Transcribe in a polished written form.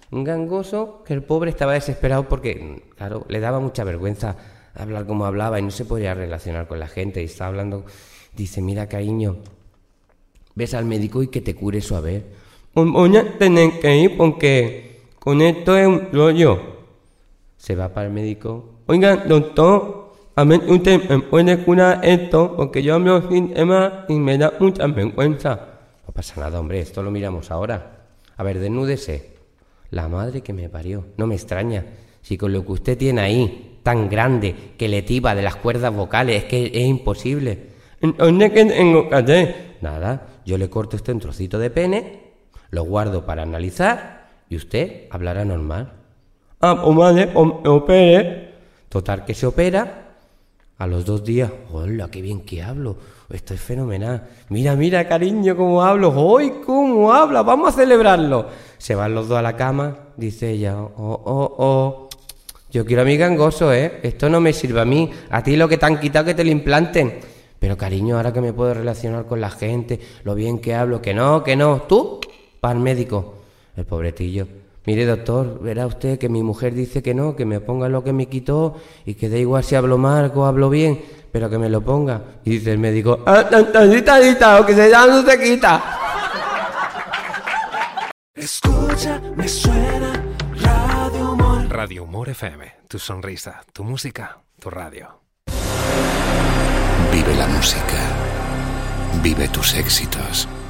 Un gangoso que el pobre estaba desesperado porque, claro, le daba mucha vergüenza hablar como hablaba y no se podía relacionar con la gente. Y estaba hablando, dice, mira, cariño, ves al médico y que te cure suave. Voy a tener que ir porque con esto es un rollo. Se va para el médico. Oiga, doctor, a ver, usted me puede curar esto porque yo hablo sin tema y me da mucha vergüenza. No pasa nada, hombre, esto lo miramos ahora. A ver, desnúdese. La madre que me parió. No me extraña. Si con lo que usted tiene ahí, tan grande, que le tiba de las cuerdas vocales, es que es imposible. Entonces, ¿qué tengo que hacer? Nada, yo le corto un trocito de pene, lo guardo para analizar y usted hablará normal. Ah, pues vale, pues me opere. Total, que se opera. A los 2 días, hola, qué bien que hablo. Esto es fenomenal. Mira, mira, cariño, cómo hablo. ¡Hoy cómo habla! Vamos a celebrarlo. Se van los dos a la cama. Dice ella, oh. Yo quiero a mi gangoso, ¿eh? Esto no me sirve a mí. A ti lo que te han quitado que te lo implanten. Pero, cariño, ahora que me puedo relacionar con la gente, lo bien que hablo, que no. Tú, para el médico. El pobretillo. Mire, doctor, verá usted que mi mujer dice que no, que me ponga lo que me quitó y que da igual si hablo mal o hablo bien, pero que me lo ponga. Y dice el médico, tantita, o que se ya no se quita. Escucha, me suena Radio Humor. Radio Humor FM, tu sonrisa, tu música, tu radio. Vive la música. Vive tus éxitos.